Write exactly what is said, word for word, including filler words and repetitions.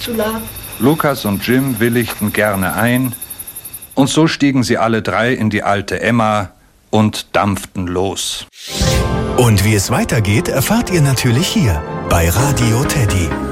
Ursula. Lukas und Jim willigten gerne ein, und so stiegen sie alle drei in die alte Emma und dampften los. Und wie es weitergeht, erfahrt ihr natürlich hier bei Radio Teddy.